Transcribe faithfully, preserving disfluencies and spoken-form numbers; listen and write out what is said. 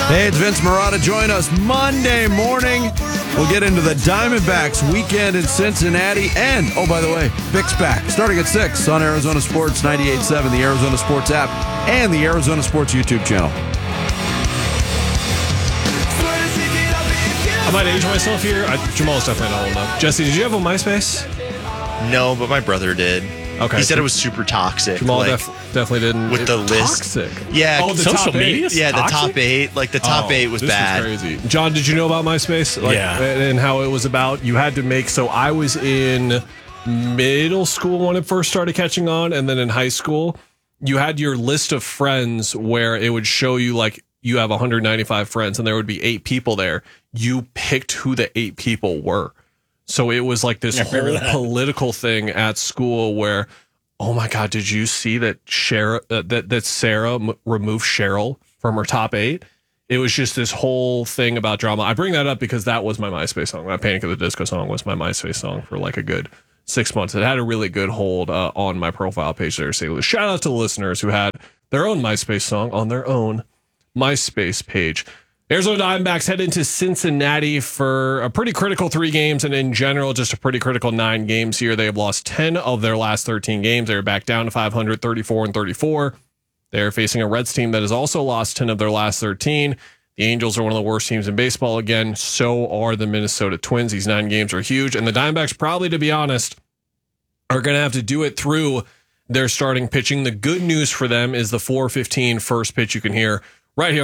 Hey, it's Vince Marotta. Join us Monday morning. We'll get into the Diamondbacks weekend in Cincinnati. And, oh, by the way, Vic's back. Starting at six on Arizona Sports ninety-eight point seven, the Arizona Sports app, and the Arizona Sports YouTube channel. I might age myself here. I, Jamal's definitely not old enough. Jesse, did you have a MySpace? No, but my brother did. Okay. He said it was super toxic. Jamal like, def- definitely didn't. with it, the list. Toxic. Yeah. Oh, the social top media? eight? yeah, the toxic? top eight. Like the top Oh, eight was this bad. Was crazy. John, did you know about MySpace? Like, Yeah. And how it was about, you had to make, so I was in middle school when it first started catching on, and then in high school, you had your list of friends where it would show you like you have one hundred ninety-five friends and there would be eight people there. You picked who the eight people were. So it was like this I whole remember that. political thing at school where, oh my God, did you see that Sarah, uh, that, that Sarah m- removed Cheryl from her top eight? It was just this whole thing about drama. I bring that up because that was my MySpace song. That Panic at the Disco song was my MySpace song for like a good six months. It had a really good hold uh, on my profile page there. So shout out to the listeners who had their own MySpace song on their own MySpace page. Arizona Diamondbacks head into Cincinnati for a pretty critical three games, and in general, just a pretty critical nine games here. They have lost ten of their last thirteen games. They're back down to five hundred, thirty-four and thirty-four. They're facing a Reds team that has also lost ten of their last thirteen. The Angels are one of the worst teams in baseball again. So are the Minnesota Twins. These nine games are huge, and the Diamondbacks, probably to be honest, are going to have to do it through their starting pitching. The good news for them is the four fifteen first pitch you can hear right here.